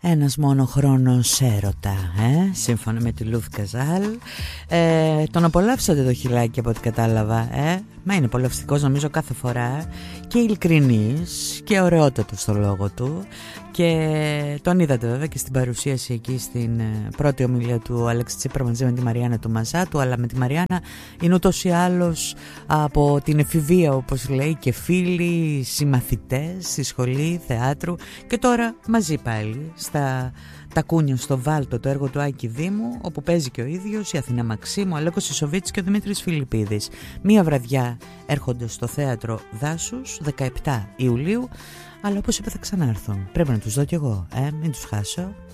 Ένας μόνο χρόνος έρωτα, σύμφωνα με τη Λουθ Καζάλ. Τον απολαύσατε το χιλάκι από ό,τι κατάλαβα, Μα είναι απολαυστικός νομίζω κάθε φορά και ειλικρινής και ωραιότατος στο λόγο του. Και τον είδατε βέβαια και στην παρουσίαση εκεί στην πρώτη ομιλία του Αλέξη Τσίπρα μαζί με τη Μαριάννα του Μαζάτου. Αλλά με τη Μαριάννα είναι ούτως ή άλλως από την εφηβεία, όπως λέει, και φίλοι, συμμαθητές στη σχολή θεάτρου. Και τώρα μαζί πάλι στα τακούνια στο Βάλτο, το έργο του Άκη Δήμου, όπου παίζει και ο ίδιος, η Αθηνά Μαξίμου, ο Αλέκος Ισοβίτης και ο Δημήτρης Φιλιππίδης. Μία βραδιά έρχονται στο θέατρο Δάσους 17 Ιουλίου. Αλλά όπως είπα θα ξανάρθουν. Πρέπει να τους δω κι εγώ, μην τους χάσω.